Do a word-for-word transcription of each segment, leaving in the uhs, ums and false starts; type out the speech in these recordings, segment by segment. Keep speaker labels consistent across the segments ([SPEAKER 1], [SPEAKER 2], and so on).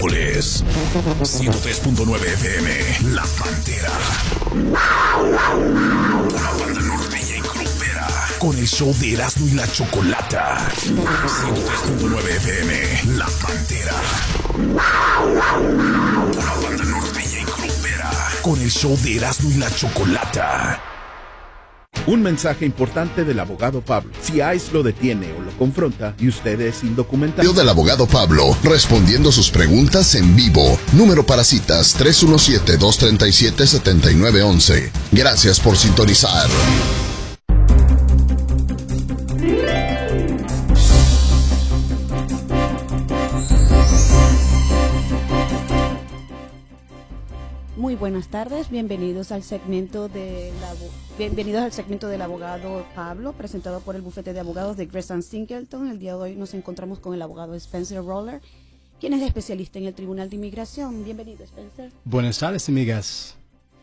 [SPEAKER 1] Indianápolis, ciento tres punto nueve F M, La Pantera. Por la banda norteña y grupera, con el show de Erasmo y la Chocolata. ciento tres punto nueve F M, La Pantera. Por la banda norteña y grupera, con el show de Erasmo y la Chocolata.
[SPEAKER 2] Un mensaje importante del abogado Pablo. Si ICE lo detiene o lo confronta y usted es indocumentado.
[SPEAKER 3] Del abogado Pablo, respondiendo sus preguntas en vivo. Número para citas tres uno siete, dos tres siete, siete nueve uno uno. Gracias por sintonizar.
[SPEAKER 4] Muy buenas tardes, bienvenidos al segmento de la, bienvenidos al segmento del abogado Pablo, presentado por el bufete de abogados de Gresham Singleton. El día de hoy nos encontramos con el abogado Spencer Roller, quien es especialista en el Tribunal de Inmigración. Bienvenido, Spencer.
[SPEAKER 5] Buenas tardes, amigas.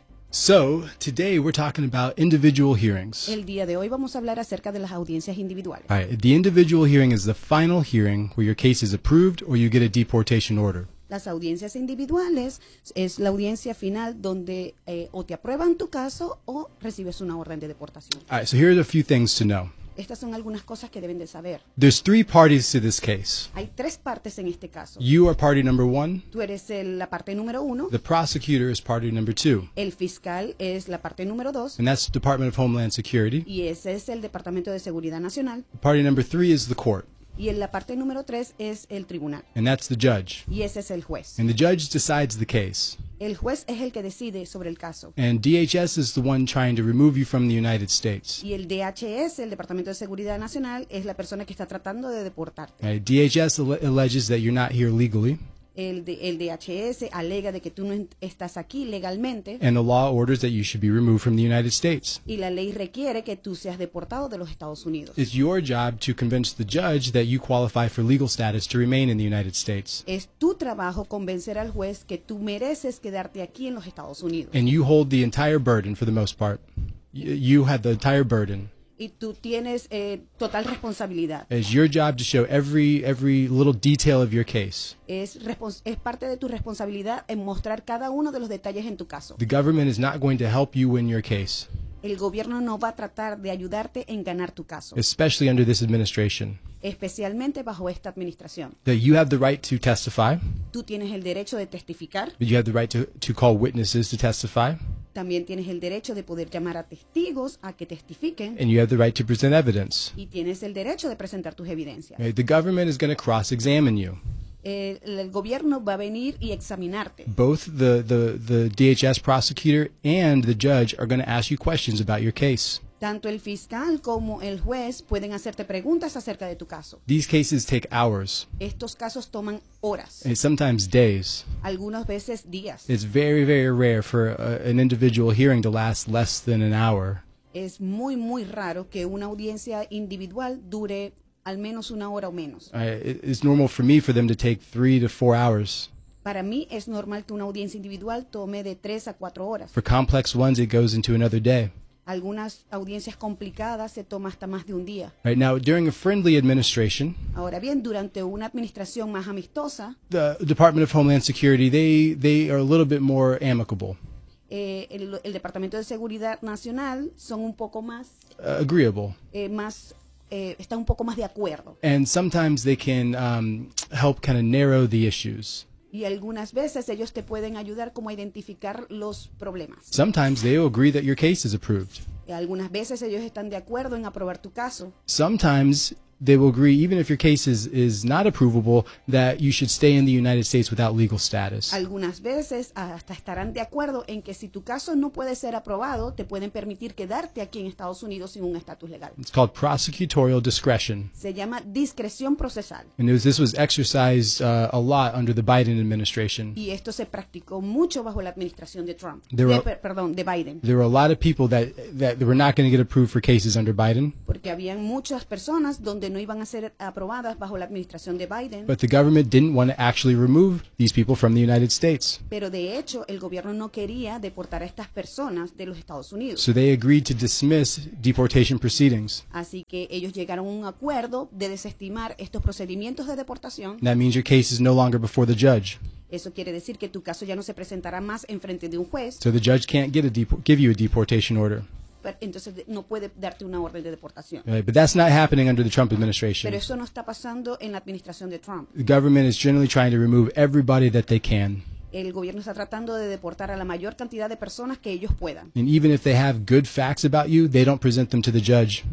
[SPEAKER 5] So, today we're talking about individual hearings.
[SPEAKER 4] El día de hoy vamos a hablar acerca de las audiencias individuales.
[SPEAKER 5] All right, the individual hearing is the final hearing where your case is approved or you get a deportation order.
[SPEAKER 4] Las audiencias individuales es la audiencia final donde eh, o te aprueban tu caso o recibes una orden de deportación.
[SPEAKER 5] All right, so here are a few things to know.
[SPEAKER 4] Estas son algunas cosas que deben de saber.
[SPEAKER 5] There's three parties to this case.
[SPEAKER 4] Hay tres partes en este caso.
[SPEAKER 5] You are party number one.
[SPEAKER 4] Tú eres el, la parte número uno.
[SPEAKER 5] The prosecutor is party number two.
[SPEAKER 4] El fiscal es la parte número dos.
[SPEAKER 5] And that's the Department of Homeland Security.
[SPEAKER 4] Y ese es el Departamento de Seguridad Nacional.
[SPEAKER 5] Party number three is the court.
[SPEAKER 4] Y en la parte número tres es el tribunal.
[SPEAKER 5] And that's the judge.
[SPEAKER 4] Y ese es el juez.
[SPEAKER 5] And the judge decides the case.
[SPEAKER 4] El juez es el que decide sobre el caso.
[SPEAKER 5] And D H S is the one trying to remove you from the United States.
[SPEAKER 4] Y el D H S, el Departamento de Seguridad Nacional, es la persona que está tratando de deportarte.
[SPEAKER 5] Right, D H S alle- alleges that you're not here legally.
[SPEAKER 4] El, de, el D H S alega de que tú no estás aquí legalmente.
[SPEAKER 5] And the law orders that you should be removed from the United States.
[SPEAKER 4] Y la ley requiere que tú seas deportado de los Estados Unidos.
[SPEAKER 5] It's your job to convince the judge that you qualify for legal status to remain in the United States.
[SPEAKER 4] Es tu trabajo convencer al juez que tú mereces quedarte aquí en los Estados Unidos.
[SPEAKER 5] And you hold the entire burden for the most part. Y- You have the entire burden.
[SPEAKER 4] Y tú tienes eh, total responsabilidad.
[SPEAKER 5] It's your job to show every every little detail of your case.
[SPEAKER 4] Es, respons- es parte de tu responsabilidad en mostrar cada uno de los detalles en tu caso.
[SPEAKER 5] The government is not going to help you win your case,
[SPEAKER 4] El gobierno no va a tratar de ayudarte en ganar tu caso,
[SPEAKER 5] especially under this administration.
[SPEAKER 4] especialmente bajo esta administración.
[SPEAKER 5] That you have the right to testify,
[SPEAKER 4] Tú tienes el derecho de testificar,
[SPEAKER 5] but you have the right to, to call witnesses to testify,
[SPEAKER 4] también tienes el derecho de poder llamar a testigos a que testifiquen
[SPEAKER 5] and you have the right to present evidence.
[SPEAKER 4] y tienes el derecho de presentar tus evidencias.
[SPEAKER 5] Right? The government is going to cross-examine you.
[SPEAKER 4] Eh, el, el gobierno va a venir y examinarte.
[SPEAKER 5] Both the, the, the D H S prosecutor and the judge are going to ask you questions about your case.
[SPEAKER 4] Tanto el fiscal como el juez pueden hacerte preguntas acerca de tu caso.
[SPEAKER 5] These cases take hours,
[SPEAKER 4] Estos casos toman horas,
[SPEAKER 5] and sometimes days.
[SPEAKER 4] algunas veces días.
[SPEAKER 5] It's very, very rare for a, an individual hearing to last less than an hour.
[SPEAKER 4] Es muy, muy raro que una audiencia individual dure al menos una hora o menos.
[SPEAKER 5] I, it- it's normal for me for them to take three to four hours.
[SPEAKER 4] Para mí es normal que una audiencia individual tome de tres a cuatro horas.
[SPEAKER 5] For complex ones, it goes into another day.
[SPEAKER 4] Algunas audiencias complicadas se toma hasta más de un día.
[SPEAKER 5] Right now, during a friendly administration,
[SPEAKER 4] Ahora bien, durante una administración más amistosa,
[SPEAKER 5] the Department of Homeland Security, they, they are a little bit more amicable,
[SPEAKER 4] eh, el, el Departamento de Seguridad Nacional son un poco más,
[SPEAKER 5] uh, agreeable.
[SPEAKER 4] eh, más eh, está un poco más de acuerdo.
[SPEAKER 5] And sometimes they can um, help kind of narrow the issues.
[SPEAKER 4] Y algunas veces ellos te pueden ayudar como a identificar los problemas.
[SPEAKER 5] Sometimes they will agree that your case is approved.
[SPEAKER 4] Y algunas veces ellos están de acuerdo en aprobar tu caso.
[SPEAKER 5] Sometimes they will agree, even if your case is, is not approvable, that you should stay in the United States without legal status.
[SPEAKER 4] Algunas veces hasta estarán de acuerdo en que si tu caso no puede ser aprobado, te pueden permitir quedarte aquí en Estados Unidos sin un estatus legal.
[SPEAKER 5] It's called prosecutorial discretion.
[SPEAKER 4] Se llama discreción procesal.
[SPEAKER 5] And it was, this was exercised uh, a lot under the Biden administration.
[SPEAKER 4] Y esto se practicó mucho bajo la administración de Trump.
[SPEAKER 5] There
[SPEAKER 4] De-
[SPEAKER 5] were-
[SPEAKER 4] per- perdón, de Biden.
[SPEAKER 5] There were a lot of people that, that were not going to get approved for cases under Biden.
[SPEAKER 4] Porque habían muchas personas donde no iban a ser aprobadas bajo la administración de Biden.
[SPEAKER 5] But the government didn't want to actually remove these people from the United States.
[SPEAKER 4] Pero de hecho, el gobierno no quería deportar a estas personas de los Estados Unidos.
[SPEAKER 5] So they agreed to dismiss deportation proceedings.
[SPEAKER 4] Así que ellos llegaron a un acuerdo de desestimar estos procedimientos de deportación.
[SPEAKER 5] That means your case is no longer before the judge.
[SPEAKER 4] Eso quiere decir que tu caso ya no se presentará más en frente de un juez.
[SPEAKER 5] So the judge can't get a depo- give you a deportation order.
[SPEAKER 4] Pero entonces no puede darte una orden de deportación.
[SPEAKER 5] Right? But that's not happening under the Trump administration.
[SPEAKER 4] Pero eso no está pasando en la administración de Trump.
[SPEAKER 5] The government is generally trying to remove everybody that they can.
[SPEAKER 4] El gobierno está tratando de deportar a la mayor cantidad de personas que ellos puedan.
[SPEAKER 5] And even if they have good facts about you, they don't present them to the judge.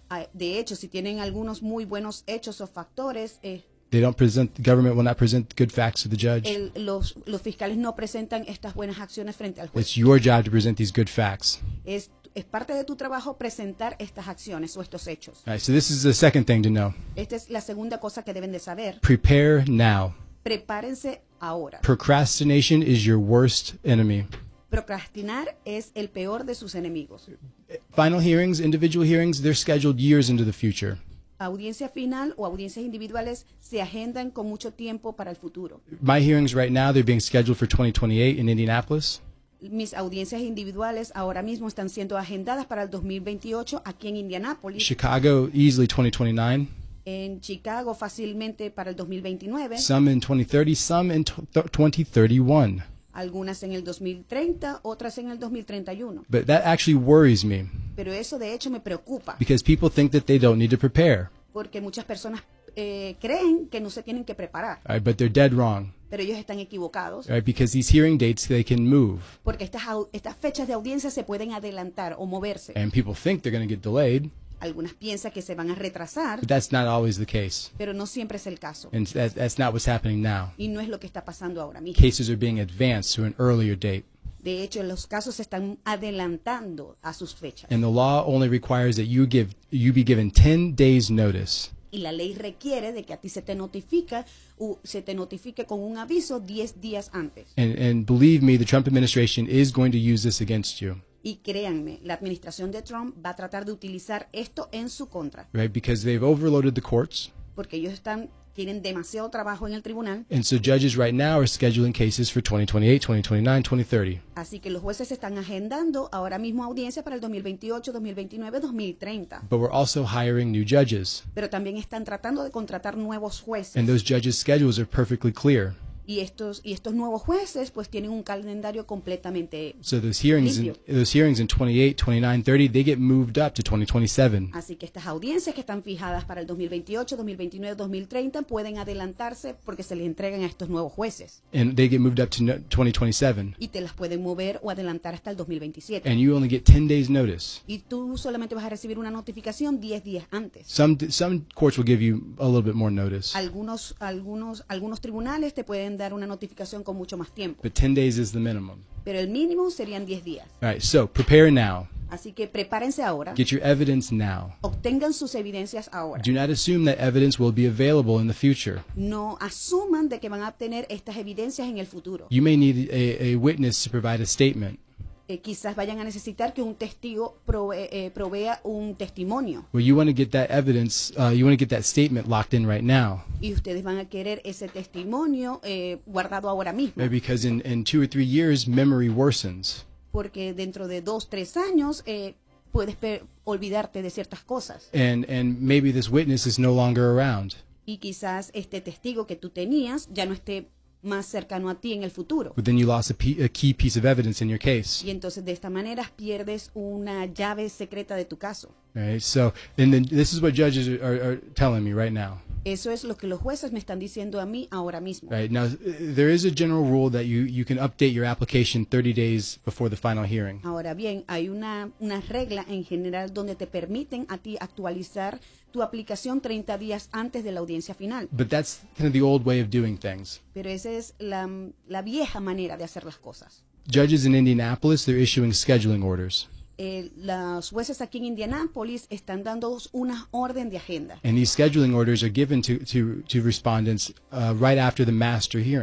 [SPEAKER 4] De hecho, si tienen algunos muy buenos hechos o factores, eh,
[SPEAKER 5] They don't present, the government will not present good facts to the judge.
[SPEAKER 4] el, los, los fiscales no presentan estas buenas acciones frente al juez.
[SPEAKER 5] It's your job to present these good facts.
[SPEAKER 4] Es, es parte de tu trabajo presentar estas acciones o estos hechos.
[SPEAKER 5] All right, so this is the second thing to know.
[SPEAKER 4] Esta es la segunda cosa que deben de saber.
[SPEAKER 5] Prepare now.
[SPEAKER 4] Prepárense ahora.
[SPEAKER 5] Procrastination is your worst enemy.
[SPEAKER 4] Procrastinar es el peor de sus enemigos.
[SPEAKER 5] Final hearings, individual hearings, they're scheduled years into the future.
[SPEAKER 4] Audiencia final o audiencias individuales se agendan con mucho tiempo para el futuro.
[SPEAKER 5] My hearings right now, they're being scheduled for twenty twenty-eight in Indianapolis.
[SPEAKER 4] Mis audiencias individuales ahora mismo están siendo agendadas para el dos mil veintiocho aquí en Indianápolis.
[SPEAKER 5] Chicago, easily twenty twenty-nine.
[SPEAKER 4] En Chicago fácilmente para el dos mil veintinueve.
[SPEAKER 5] Some in twenty thirty, some in twenty thirty-one.
[SPEAKER 4] Algunas en el dos mil treinta, otras en el dos mil treinta y uno.
[SPEAKER 5] But that actually worries me.
[SPEAKER 4] Pero eso de hecho me preocupa.
[SPEAKER 5] Because people think that they don't need to prepare.
[SPEAKER 4] Porque muchas personas eh, creen que no se tienen que preparar.
[SPEAKER 5] All right, but they're dead wrong.
[SPEAKER 4] Pero ellos están equivocados.
[SPEAKER 5] All right, because these hearing dates, they can move.
[SPEAKER 4] Porque estas, estas fechas de audiencia se pueden adelantar o moverse.
[SPEAKER 5] And people think they're going to get delayed.
[SPEAKER 4] Algunas piensan que se van a retrasar.
[SPEAKER 5] But that's not always the case.
[SPEAKER 4] Pero no siempre es el caso.
[SPEAKER 5] And that, that's not what's happening now.
[SPEAKER 4] Y no es lo que está pasando ahora mismo.
[SPEAKER 5] Cases are being advanced to an earlier date.
[SPEAKER 4] De hecho, los casos se están adelantando a sus fechas.
[SPEAKER 5] And the law only requires that you give you be given ten days notice.
[SPEAKER 4] Y la ley requiere de que a ti se te notifica o se te notifique con un aviso diez días antes.
[SPEAKER 5] And and believe me, the Trump administration is going to use this against you.
[SPEAKER 4] Y créanme, la administración de Trump va a tratar de utilizar esto en su contra.
[SPEAKER 5] Right, because they've overloaded the courts.
[SPEAKER 4] Porque ellos están tienen demasiado trabajo en el tribunal.
[SPEAKER 5] And so judges right now are scheduling cases for twenty twenty-eight, twenty twenty-nine, twenty thirty.
[SPEAKER 4] Así que los jueces están agendando ahora mismo audiencias para el dos mil veintiocho, dos mil veintinueve, dos mil treinta.
[SPEAKER 5] But we're also hiring new judges.
[SPEAKER 4] Pero también están tratando de contratar nuevos jueces.
[SPEAKER 5] And those judges' schedules are perfectly clear.
[SPEAKER 4] Y estos y estos nuevos jueces pues tienen un calendario completamente
[SPEAKER 5] So those hearings in,
[SPEAKER 4] limpio.
[SPEAKER 5] those hearings in twenty-eight, twenty-nine, thirty, they get moved up to twenty twenty-seven.
[SPEAKER 4] Así que estas audiencias que están fijadas para el dos mil veintiocho, dos mil veintinueve, dos mil treinta pueden adelantarse porque se les entregan a estos nuevos jueces.
[SPEAKER 5] And they get moved up to no- twenty twenty-seven.
[SPEAKER 4] Y te las pueden mover o adelantar hasta el dos mil veintisiete.
[SPEAKER 5] And you only get ten days notice.
[SPEAKER 4] Y tú solamente vas a recibir una notificación diez días antes.
[SPEAKER 5] Some some courts will give you a little bit more notice.
[SPEAKER 4] Algunos algunos algunos tribunales te pueden dar una notificación con mucho más tiempo,
[SPEAKER 5] But ten days is the minimum.
[SPEAKER 4] pero el mínimo serían diez días.
[SPEAKER 5] All right, so prepare now.
[SPEAKER 4] Así que prepárense ahora.
[SPEAKER 5] Get your evidence now.
[SPEAKER 4] Obtengan sus evidencias ahora.
[SPEAKER 5] Do not assume that evidence will be available in the future.
[SPEAKER 4] No asuman de que van a obtener estas evidencias en el futuro.
[SPEAKER 5] You may need a, a witness to provide a statement.
[SPEAKER 4] Eh, quizás vayan a necesitar que un testigo prove- eh, provea un testimonio.
[SPEAKER 5] Well, you want to get that evidence, uh, you want to get that statement locked in right now.
[SPEAKER 4] Y ustedes van a querer ese testimonio eh, guardado ahora mismo.
[SPEAKER 5] Right? Because in, in two or three years, memory worsens.
[SPEAKER 4] Porque dentro de dos, tres años eh, puedes pe- olvidarte de ciertas cosas.
[SPEAKER 5] And, and maybe this witness is no longer around.
[SPEAKER 4] Y quizás este testigo que tú tenías ya no esté más cercano a ti en el futuro.
[SPEAKER 5] But then you lost a, pe- a key piece of evidence in your case.
[SPEAKER 4] Y entonces de esta manera pierdes una llave secreta de tu caso.
[SPEAKER 5] Right? So, and then this is what judges are, are, are telling me right now.
[SPEAKER 4] Eso es lo que los jueces me están diciendo a mí ahora mismo.
[SPEAKER 5] Right now, there is a general rule that you, you can update your application thirty days before the final hearing.
[SPEAKER 4] Ahora bien, hay una, una regla en general donde te permiten a ti actualizar tu aplicación treinta días antes de la audiencia final.
[SPEAKER 5] But that's kind of the old way of doing things.
[SPEAKER 4] Pero esa es la, la vieja manera de hacer las cosas.
[SPEAKER 5] Judges in Indianapolis, they're issuing scheduling orders.
[SPEAKER 4] Eh, los jueces aquí en Indianápolis están dando una orden de agenda.
[SPEAKER 5] And these scheduling orders are given to, to, to respondents uh, right after the master hearing.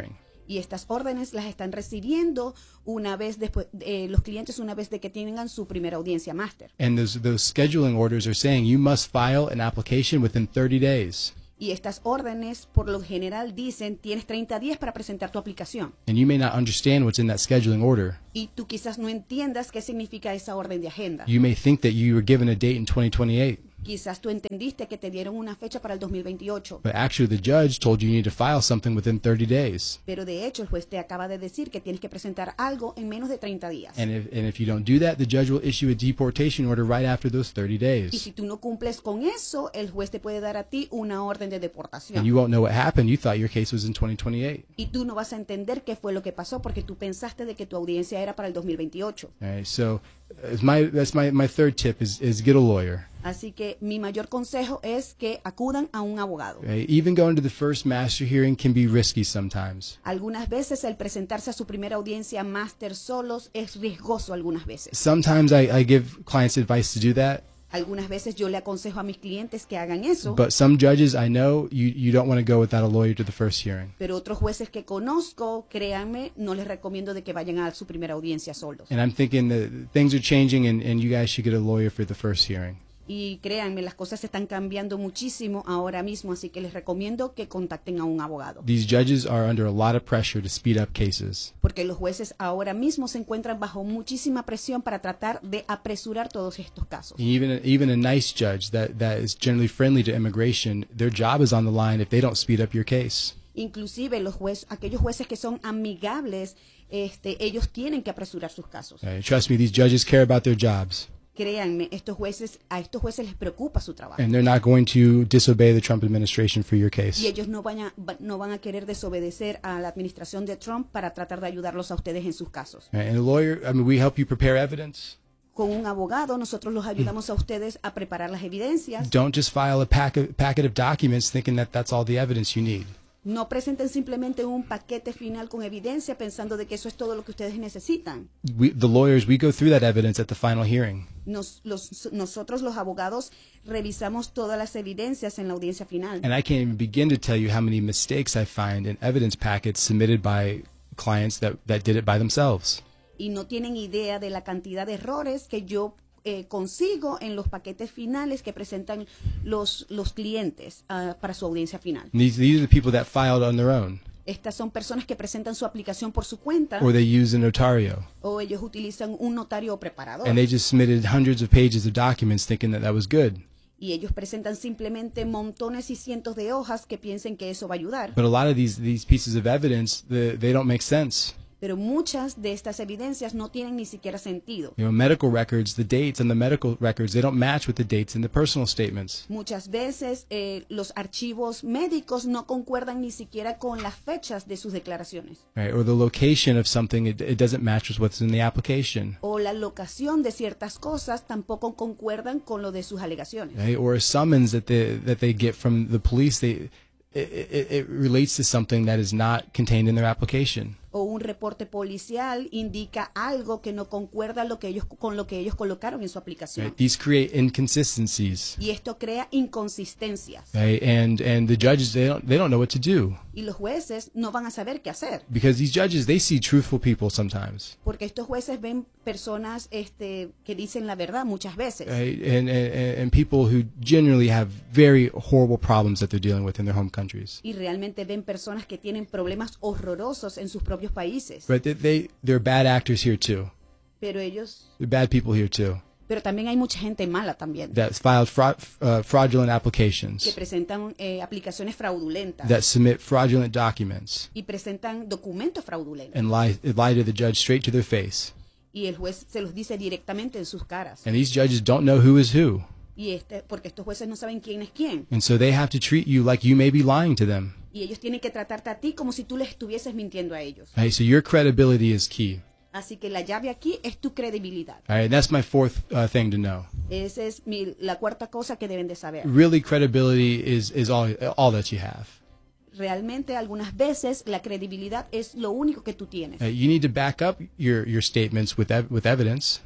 [SPEAKER 4] Y estas órdenes las están recibiendo una vez después, eh, los clientes una vez de que tengan su primera audiencia máster.
[SPEAKER 5] And those those scheduling orders are saying you must file an application within thirty days.
[SPEAKER 4] Y estas órdenes, por lo general, dicen tienes treinta días para presentar tu aplicación.
[SPEAKER 5] And you may not understand what's in that scheduling order.
[SPEAKER 4] Y tú quizás no entiendas qué significa esa orden de agenda.
[SPEAKER 5] You may think that you were given a date in twenty twenty-eight.
[SPEAKER 4] Quizás tú entendiste que te dieron una fecha para el dos mil veintiocho.
[SPEAKER 5] But actually, the judge told you you need to file something within thirty days.
[SPEAKER 4] Pero de hecho, el juez te acaba de decir que tienes que presentar algo en menos de treinta días.
[SPEAKER 5] And if, and if you don't do that, the judge will issue a deportation order right after those thirty
[SPEAKER 4] Y
[SPEAKER 5] days.
[SPEAKER 4] si tú no cumples con eso, el juez te puede dar a ti una orden de
[SPEAKER 5] And
[SPEAKER 4] deportación.
[SPEAKER 5] you won't know what happened. You thought your case was in twenty twenty-eight.
[SPEAKER 4] Y tú no vas a entender qué fue lo que pasó porque tú pensaste de que tu audiencia era para el dos mil veintiocho.
[SPEAKER 5] All right, so uh, my, that's my, my third tip is, is get a lawyer.
[SPEAKER 4] Así que mi mayor consejo es que acudan a un abogado.
[SPEAKER 5] Okay? Even going to the first master hearing can be risky sometimes.
[SPEAKER 4] Algunas veces el presentarse a su primera audiencia máster solos es riesgoso algunas veces.
[SPEAKER 5] Sometimes I, I give clients advice to do that,
[SPEAKER 4] Algunas veces yo le aconsejo a mis clientes que hagan eso,
[SPEAKER 5] but some judges I know you, you don't want to go without a lawyer to the first hearing.
[SPEAKER 4] pero otros jueces que conozco, créanme, no les recomiendo de que vayan a su primera audiencia solos.
[SPEAKER 5] And I'm thinking that things are changing and, and you guys should get a lawyer for the first hearing.
[SPEAKER 4] Y créanme, las cosas están cambiando muchísimo ahora mismo, así que les recomiendo que contacten a un abogado.
[SPEAKER 5] These judges are under a lot of pressure to speed up cases.
[SPEAKER 4] Porque los jueces ahora mismo se encuentran bajo muchísima presión para tratar de apresurar todos estos casos.
[SPEAKER 5] Even even a nice judge that, that is generally friendly to immigration, their job is on the line if they don't speed up your case.
[SPEAKER 4] Inclusive los jueces, aquellos jueces que son amigables, este, ellos tienen que apresurar sus casos.
[SPEAKER 5] Okay? Trust me, these judges care about their jobs,
[SPEAKER 4] Créanme, estos jueces, a estos jueces les preocupa su trabajo.
[SPEAKER 5] and they're not going to disobey the Trump administration for your case.
[SPEAKER 4] Y ellos no van, a, va- no van a querer desobedecer a la administración de Trump para tratar de ayudarlos a ustedes en sus casos.
[SPEAKER 5] Okay? And a lawyer, I mean, we help you prepare evidence.
[SPEAKER 4] Con un abogado, nosotros los ayudamos a ustedes a preparar las evidencias.
[SPEAKER 5] Don't just file a packet, packet of documents thinking that that's all the evidence you need.
[SPEAKER 4] No presenten simplemente un paquete final con evidencia pensando de que eso es todo lo que ustedes necesitan.
[SPEAKER 5] We, the lawyers, we go through that evidence at the final hearing.
[SPEAKER 4] Nos- los- nosotros los abogados revisamos todas las evidencias en la audiencia final.
[SPEAKER 5] And I can't even begin to tell you how many mistakes I find in evidence packets submitted by clients that, that did it by themselves.
[SPEAKER 4] Y no tienen idea de la cantidad de errores que yo eh, consigo en los paquetes finales que presentan los, los clientes ah, para su audiencia final.
[SPEAKER 5] And these, these are the people that filed on their own,
[SPEAKER 4] Estas son personas que presentan su aplicación por su cuenta
[SPEAKER 5] or they use a notario.
[SPEAKER 4] o ellos utilizan un notario preparador.
[SPEAKER 5] And they just submitted hundreds of pages of documents thinking that that was good.
[SPEAKER 4] Y ellos presentan simplemente montones y cientos de hojas que piensen que eso va a ayudar.
[SPEAKER 5] But a lot of these, these pieces of evidence, the, they don't make sense.
[SPEAKER 4] Pero muchas de estas evidencias no tienen ni siquiera sentido.
[SPEAKER 5] You know, medical records, the dates on the medical records, they don't match with the dates in the personal statements.
[SPEAKER 4] Muchas veces eh, los archivos médicos no concuerdan ni siquiera con las fechas de sus declaraciones.
[SPEAKER 5] Right? Or the location of something, it, it doesn't match with what's in the application.
[SPEAKER 4] O la locación de ciertas cosas tampoco concuerdan con lo de sus alegaciones.
[SPEAKER 5] Right? Or a summons that they, that they get from the police, they, it, it, it relates to something that is not contained in their application.
[SPEAKER 4] O un reporte policial indica algo que no concuerda lo que ellos, con lo que ellos colocaron en su aplicación.
[SPEAKER 5] Right? These create inconsistencies.
[SPEAKER 4] Y esto crea inconsistencias.
[SPEAKER 5] Right? And, and the judges, they don't, they don't know what to do.
[SPEAKER 4] Y los jueces no van a saber qué hacer.
[SPEAKER 5] Because these judges, they see truthful people sometimes.
[SPEAKER 4] Porque estos jueces ven personas este, que dicen la verdad muchas veces.
[SPEAKER 5] Right? And, and, and people who generally have very horrible problems that they're dealing with in their home countries.
[SPEAKER 4] Y realmente ven personas que tienen problemas horrorosos en sus propios países.
[SPEAKER 5] But they, they, they're bad actors here too.
[SPEAKER 4] Pero ellos,
[SPEAKER 5] They're bad people here too.
[SPEAKER 4] pero también hay mucha gente mala también.
[SPEAKER 5] That filed fra- uh, fraudulent
[SPEAKER 4] Que
[SPEAKER 5] applications.
[SPEAKER 4] presentan eh, aplicaciones fraudulentas.
[SPEAKER 5] That submit fraudulent documents.
[SPEAKER 4] Y presentan documentos fraudulentos.
[SPEAKER 5] And lie, lie to the judge straight to their face.
[SPEAKER 4] Y el juez se los dice directamente en sus caras.
[SPEAKER 5] And these judges don't know who is who.
[SPEAKER 4] Y este, porque estos jueces no saben quién es quién.
[SPEAKER 5] And so they have to treat you like you may be lying to them.
[SPEAKER 4] Y ellos tienen que tratarte a ti como si tú les estuvieses mintiendo a ellos.
[SPEAKER 5] Right? So your credibility is key.
[SPEAKER 4] Así que la llave aquí es tu credibilidad.
[SPEAKER 5] All right, that's my fourth uh, thing to know.
[SPEAKER 4] Esa es mi, la cuarta cosa que deben de saber.
[SPEAKER 5] Really, credibility is, is all, all that you have.
[SPEAKER 4] Realmente algunas veces la credibilidad es lo único que tú tienes.
[SPEAKER 5] Uh, you need to back up your, your statements with, ev- with evidence.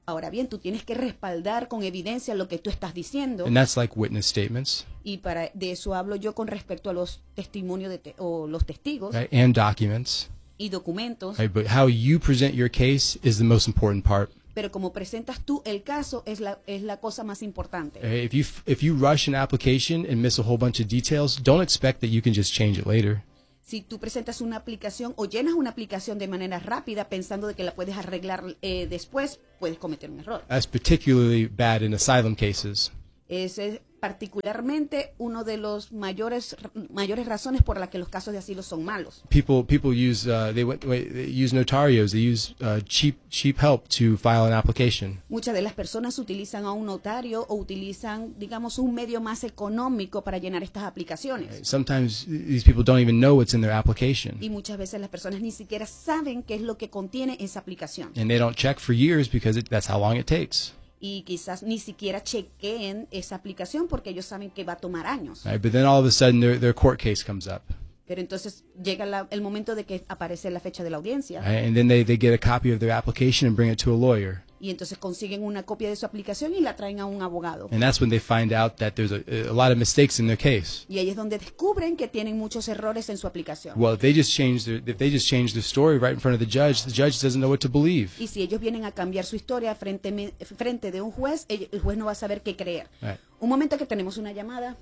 [SPEAKER 4] Ahora bien, tú tienes que respaldar con evidencia lo que tú estás diciendo.
[SPEAKER 5] And that's like witness statements.
[SPEAKER 4] Y para de eso hablo yo con respecto a los testimonios de te, o los testigos,
[SPEAKER 5] Right? And documents.
[SPEAKER 4] y documentos.
[SPEAKER 5] Right? But how you present your case is the most important part.
[SPEAKER 4] Pero como presentas tú el caso es la es la cosa más importante.
[SPEAKER 5] Right? If you if you rush an application and miss a whole bunch of details, don't expect that you can just change it later.
[SPEAKER 4] Si tú presentas una aplicación o llenas una aplicación de manera rápida pensando de que la puedes arreglar eh, después, puedes cometer un error.
[SPEAKER 5] That's particularly bad in asylum cases.
[SPEAKER 4] Ese es particularmente uno de los mayores mayores razones por las que los casos de asilo son malos.
[SPEAKER 5] People people use uh, they, went, they use notarios. They use uh, cheap cheap help to file an application.
[SPEAKER 4] Muchas de las personas utilizan a un notario o utilizan, digamos, un medio más económico para llenar estas aplicaciones.
[SPEAKER 5] Sometimes these people don't even know what's in their application,
[SPEAKER 4] Y muchas veces las personas ni siquiera saben qué es lo que contiene esa aplicación.
[SPEAKER 5] and they don't check for years because it, that's how long it takes.
[SPEAKER 4] Y quizás ni siquiera chequeen esa aplicación porque ellos saben que va a tomar años.
[SPEAKER 5] Right? But then all of a sudden their their court case comes up,
[SPEAKER 4] Pero entonces llega la- el momento de que aparece la fecha de la audiencia.
[SPEAKER 5] right? And then they, they get a copy of their application and bring it to a lawyer,
[SPEAKER 4] Y entonces consiguen una copia de su aplicación y la traen a un abogado.
[SPEAKER 5] and that's when they find out that there's a, a lot of mistakes in their case.
[SPEAKER 4] Y ahí es donde descubren que tienen muchos errores en su aplicación.
[SPEAKER 5] Well, if they just change their if they just change their story right in front of the judge, the judge doesn't know what to believe.
[SPEAKER 4] Y si ellos vienen a cambiar su historia frente, me- frente de un juez, el el juez no va a saber qué creer.
[SPEAKER 5] Right.
[SPEAKER 4] Un momento que tenemos una llamada.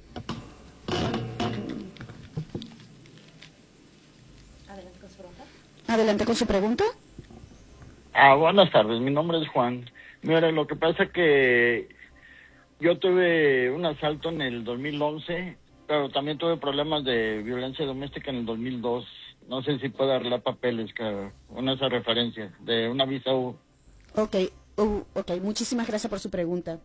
[SPEAKER 4] Adelante con su pregunta. Adelante con su pregunta.
[SPEAKER 6] Ah, buenas tardes, mi nombre es Juan. Mira, lo que pasa que yo tuve un asalto en el dos mil once, pero también tuve problemas de violencia doméstica en el dos mil dos. No sé si puedo arreglar papeles, que una esa referencia de una visa U.
[SPEAKER 4] Ok, uh, okay. Muchísimas gracias por su pregunta.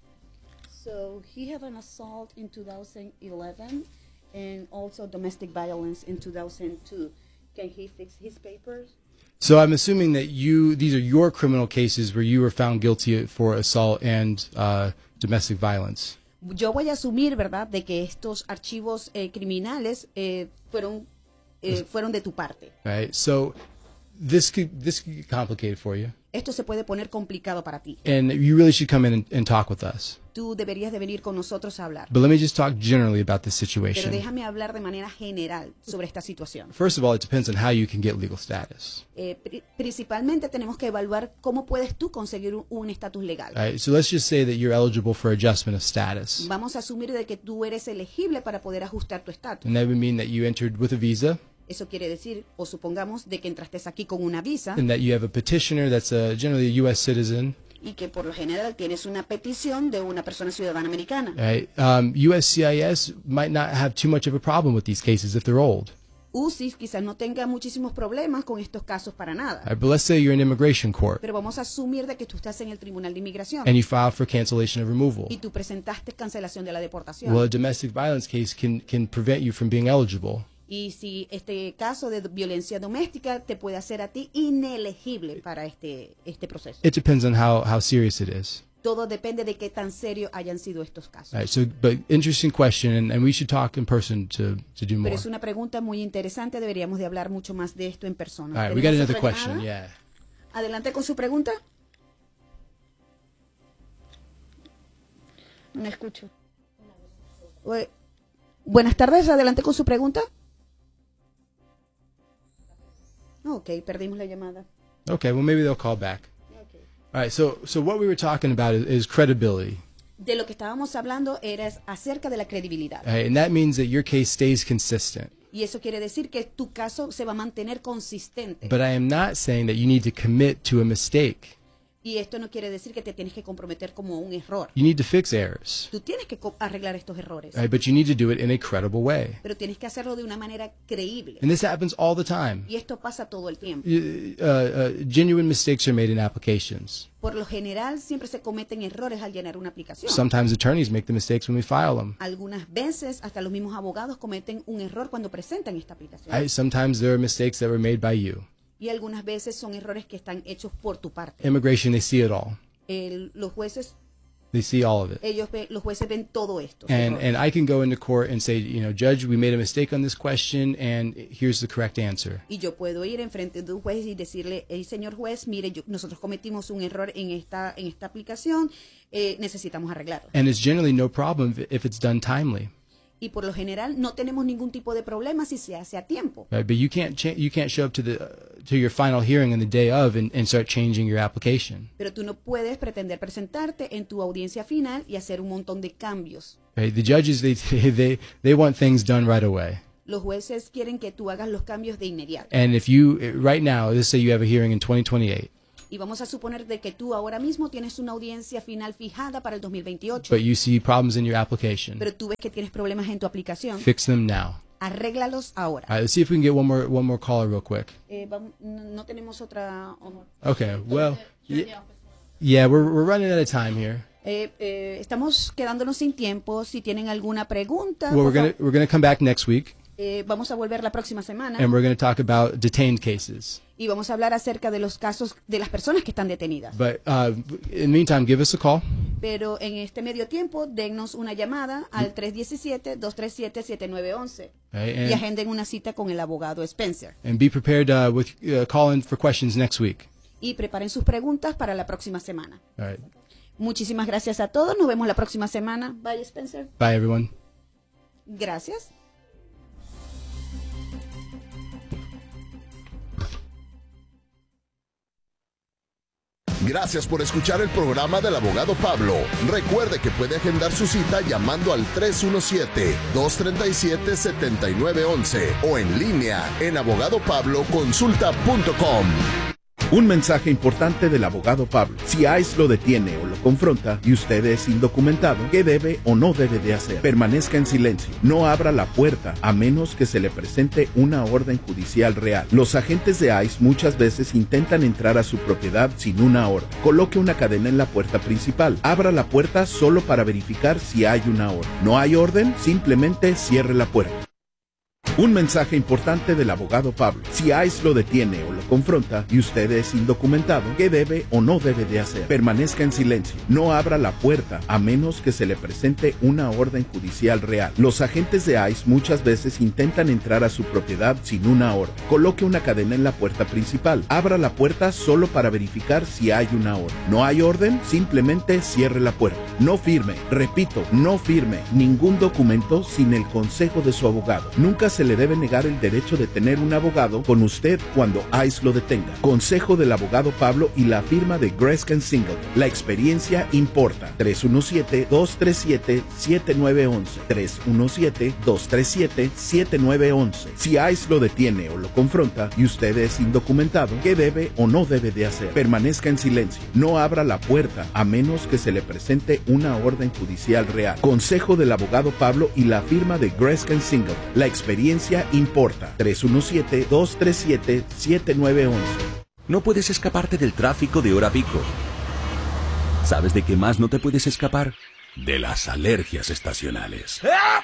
[SPEAKER 4] So he had an assault in two thousand eleven and also domestic violence in two thousand two. Can he fix his papers?
[SPEAKER 5] So I'm assuming that you these are your criminal cases where you were found guilty for assault and uh, domestic violence.
[SPEAKER 4] Yo voy a asumir, ¿verdad?, de que estos archivos eh, criminales eh, fueron eh, fueron de tu parte.
[SPEAKER 5] Right. So this could this could get complicated for you,
[SPEAKER 4] Esto se puede poner complicado para ti.
[SPEAKER 5] and you really should come in and, and talk with us.
[SPEAKER 4] Tú deberías de venir con nosotros a hablar.
[SPEAKER 5] But let me just talk generally about this
[SPEAKER 4] Pero
[SPEAKER 5] situation.
[SPEAKER 4] déjame hablar de manera general sobre esta situación.
[SPEAKER 5] First of all, it depends on how you can get legal status.
[SPEAKER 4] Eh, pri- principalmente tenemos que evaluar cómo puedes tú conseguir un- un estatus legal.
[SPEAKER 5] Right. So let's just say that you're eligible for adjustment of status,
[SPEAKER 4] Vamos a asumir de que tú eres elegible para poder ajustar tu estatus.
[SPEAKER 5] and that would mean that you entered with a visa,
[SPEAKER 4] Eso quiere decir, o supongamos, de que entraste aquí con una visa
[SPEAKER 5] and that you have a petitioner that's a, generally a U S citizen.
[SPEAKER 4] y que por lo general tienes una petición de una persona ciudadana americana.
[SPEAKER 5] Right. Um, U S C I S might not have too much of a problem with these cases if they're old.
[SPEAKER 4] U C I S quizás no tenga muchísimos problemas con estos casos para nada.
[SPEAKER 5] Right, but let's say you're in immigration court
[SPEAKER 4] Pero vamos a asumir de que tú estás en el Tribunal de Inmigración
[SPEAKER 5] and you file for cancellation of removal.
[SPEAKER 4] y tú presentaste cancelación de la deportación.
[SPEAKER 5] Well, a domestic violence case can, can prevent you from being eligible.
[SPEAKER 4] Y si este caso de violencia doméstica te puede hacer a ti inelegible para este, este proceso.
[SPEAKER 5] It depends on how, how serious it is.
[SPEAKER 4] Todo depende de qué tan serio hayan sido estos casos.
[SPEAKER 5] Right, so, but interesting question, and, and we should talk in person to, to do more.
[SPEAKER 4] Pero es una pregunta muy interesante, deberíamos de hablar mucho más de esto en persona.
[SPEAKER 5] All right, we got
[SPEAKER 4] ¿Tenemos
[SPEAKER 5] another
[SPEAKER 4] otra
[SPEAKER 5] question.
[SPEAKER 4] llamada?
[SPEAKER 5] Yeah.
[SPEAKER 4] Adelante con su pregunta. No escucho. Bue- Buenas tardes, adelante con su pregunta. Ok, perdimos la llamada.
[SPEAKER 5] Okay, well, maybe they'll call back. All right, so, so what we were talking about is, is credibility.
[SPEAKER 4] De lo que estábamos hablando era acerca de la credibilidad.
[SPEAKER 5] All right, and that means that your case stays consistent.
[SPEAKER 4] Y eso quiere decir que tu caso se va a mantener consistente.
[SPEAKER 5] But I am not saying that you need to commit to a mistake.
[SPEAKER 4] Y esto no quiere decir que te tienes que comprometer como un error.
[SPEAKER 5] You need to fix errors,
[SPEAKER 4] Tú tienes que co- arreglar estos errores,
[SPEAKER 5] right? But you need to do it in a credible way.
[SPEAKER 4] pero tienes que hacerlo de una manera creíble.
[SPEAKER 5] And this happens all the time.
[SPEAKER 4] Y esto pasa todo el tiempo.
[SPEAKER 5] Uh, uh, genuine mistakes are made in applications.
[SPEAKER 4] Por lo general, siempre se cometen errores al llenar una aplicación.
[SPEAKER 5] Sometimes attorneys make the mistakes when we file them.
[SPEAKER 4] Algunas veces, hasta los mismos abogados cometen un error cuando presentan esta aplicación.
[SPEAKER 5] Right? Sometimes there are mistakes that were made by you.
[SPEAKER 4] Y algunas veces son errores que están hechos por tu parte.
[SPEAKER 5] Immigration, they see it all.
[SPEAKER 4] El- los jueces
[SPEAKER 5] They see all of it.
[SPEAKER 4] Ellos ven, los jueces ven todo esto.
[SPEAKER 5] And and I can go into court and say, you know, Judge, we made a mistake on this question, and here's the correct answer.
[SPEAKER 4] Y yo puedo ir enfrente de un juez y decirle, hey, señor juez, mire, yo, nosotros cometimos un error en esta en esta aplicación, eh, necesitamos arreglarlo.
[SPEAKER 5] And it's generally no problem if it's done timely.
[SPEAKER 4] Y por lo general no tenemos ningún tipo de problema si se hace a tiempo.
[SPEAKER 5] Right? But you can't cha- you can't show up to the uh, to your final hearing on the day of and, and start changing your application.
[SPEAKER 4] Pero tú no puedes pretender presentarte en tu audiencia final y hacer un montón de cambios.
[SPEAKER 5] Right? The judges they they they want things done right away.
[SPEAKER 4] Los jueces quieren que tú hagas los cambios de inmediato.
[SPEAKER 5] And if you right now, let's say you have a hearing in twenty twenty-eight.
[SPEAKER 4] Y vamos a suponer de que tú ahora mismo tienes una audiencia final fijada para el dos mil veintiocho.
[SPEAKER 5] But you see problems in your application.
[SPEAKER 4] Pero tú ves que tienes problemas en tu aplicación.
[SPEAKER 5] Fix them now.
[SPEAKER 4] Arréglalos ahora.
[SPEAKER 5] All right, let's see if we can get one more one more caller real quick.
[SPEAKER 4] Eh, vamos, no, no tenemos otra.
[SPEAKER 5] Okay, well, y- yeah, we're we're running out of time here.
[SPEAKER 4] Eh, eh, estamos quedándonos sin tiempo. Si tienen alguna pregunta,
[SPEAKER 5] Well, we're
[SPEAKER 4] por
[SPEAKER 5] gonna
[SPEAKER 4] favor,
[SPEAKER 5] we're gonna come back next week,
[SPEAKER 4] eh, vamos a volver la próxima semana
[SPEAKER 5] and we're gonna talk about detained cases.
[SPEAKER 4] y vamos a hablar acerca de los casos de las personas que están detenidas.
[SPEAKER 5] But uh, in the meantime, give us a call.
[SPEAKER 4] Pero en este medio tiempo, dennos una llamada al tres uno siete, dos tres siete, siete nueve uno uno
[SPEAKER 5] Right,
[SPEAKER 4] y
[SPEAKER 5] and,
[SPEAKER 4] agenden una cita con el abogado Spencer.
[SPEAKER 5] and be prepared uh, with uh, call in for questions next week.
[SPEAKER 4] Y preparen sus preguntas para la próxima semana.
[SPEAKER 5] All right,
[SPEAKER 4] Muchísimas gracias a todos. Nos vemos la próxima semana. Bye, Spencer.
[SPEAKER 5] bye everyone.
[SPEAKER 4] Gracias.
[SPEAKER 3] Gracias por escuchar el programa del abogado Pablo. Recuerde que puede agendar su cita llamando al tres uno siete, dos tres siete, siete nueve uno uno o en línea en abogado pablo consulta punto com.
[SPEAKER 2] Un mensaje importante del abogado Pablo. Si ICE lo detiene o lo confronta y usted es indocumentado, ¿qué debe o no debe de hacer? Permanezca en silencio. No abra la puerta a menos que se le presente una orden judicial real. Los agentes de ICE muchas veces intentan entrar a su propiedad sin una orden. Coloque una cadena en la puerta principal. Abra la puerta solo para verificar si hay una orden. ¿No hay orden? Simplemente cierre la puerta. Un mensaje importante del abogado Pablo. Si ICE lo detiene o lo confronta y usted es indocumentado, ¿qué debe o no debe de hacer? Permanezca en silencio. No abra la puerta a menos que se le presente una orden judicial real. Los agentes de ICE muchas veces intentan entrar a su propiedad sin una orden. Coloque una cadena en la puerta principal. Abra la puerta solo para verificar si hay una orden. ¿No hay orden? Simplemente cierre la puerta. No firme, repito, no firme ningún documento sin el consejo de su abogado. Nunca se le debe negar el derecho de tener un abogado con usted cuando ICE lo detenga. Consejo del abogado Pablo y la firma de Grescan Singleton. La experiencia importa. tres uno siete, dos tres siete, siete nueve uno uno. tres uno siete, dos tres siete, siete nueve uno uno. Si ICE lo detiene o lo confronta y usted es indocumentado, ¿qué debe o no debe de hacer? Permanezca en silencio. No abra la puerta a menos que se le presente una orden judicial real. Consejo del abogado Pablo y la firma de Grescan Singleton. La experiencia importa. tres uno siete, dos tres siete, siete nueve uno uno.
[SPEAKER 7] No puedes escaparte del tráfico de hora pico. ¿Sabes de qué más no te puedes escapar? De las alergias estacionales.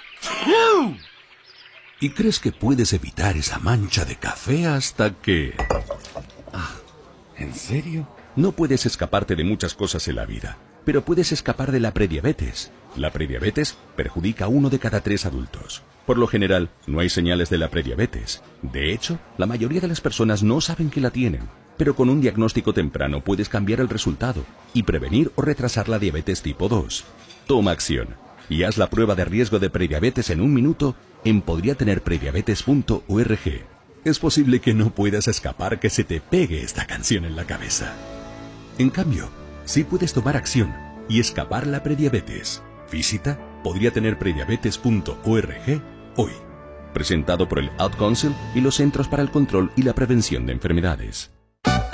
[SPEAKER 7] Y crees que puedes evitar esa mancha de café hasta que... Ah, ¿en serio? No puedes escaparte de muchas cosas en la vida, pero puedes escapar de la prediabetes. La prediabetes perjudica a uno de cada tres adultos. Por lo general, no hay señales de la prediabetes. De hecho, la mayoría de las personas no saben que la tienen. Pero con un diagnóstico temprano puedes cambiar el resultado y prevenir o retrasar la diabetes tipo dos. Toma acción y haz la prueba de riesgo de prediabetes en un minuto en podría tener prediabetes punto org. Es posible que no puedas escapar que se te pegue esta canción en la cabeza. En cambio, sí puedes tomar acción y escapar la prediabetes. Visita podría tener prediabetes punto org hoy. Presentado por el Ad Council y los Centros para el Control y la Prevención de Enfermedades.